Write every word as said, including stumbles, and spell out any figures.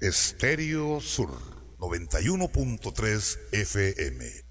Estéreo Sur noventa y uno punto tres F M.